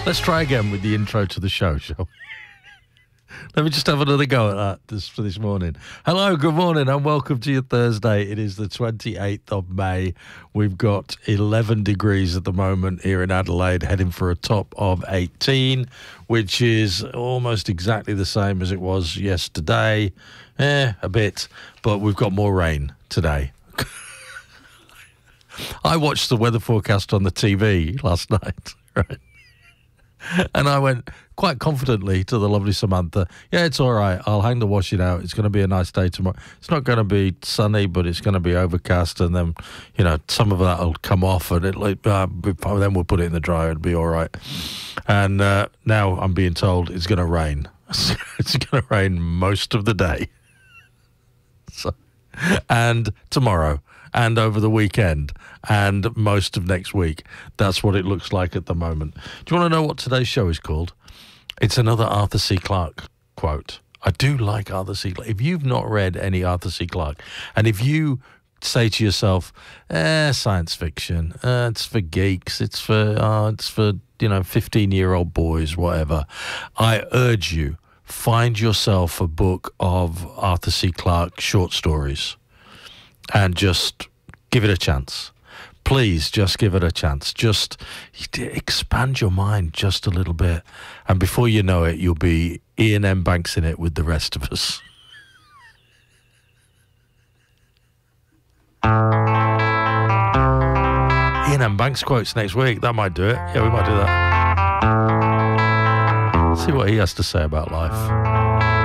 Let's try again with the intro to the show, shall we? Let me just have another go at that for this morning. Hello, good morning, and welcome to your Thursday. It is the 28th of May. We've got 11 degrees at the moment here in Adelaide, heading for a top of 18, which is almost exactly the same as it was yesterday. A bit, but we've got more rain today. I watched the weather forecast on the TV last night, right? And I went quite confidently to the lovely Samantha, yeah, it's all right. I'll hang the washing out. It's going to be a nice day tomorrow. It's not going to be sunny, but it's going to be overcast. And then, you know, some of that will come off and then we'll put it in the dryer. It'll be all right. And now I'm being told it's going to rain. It's going to rain most of the day. So, and tomorrow. And over the weekend and most of next week. That's what it looks like at the moment. Do you want to know what today's show is called? It's another Arthur C. Clarke quote. I do like Arthur C. Clarke. If you've not read any Arthur C. Clarke, and if you say to yourself, science fiction, it's for geeks, it's for 15-year-old boys, whatever, I urge you, find yourself a book of Arthur C. Clarke short stories. And just give it a chance. Please, just give it a chance. Just expand your mind just a little bit. And before you know it, you'll be Ian M. Banks in it with the rest of us. Ian M. Banks quotes next week. That might do it. Yeah, we might do that. See what he has to say about life.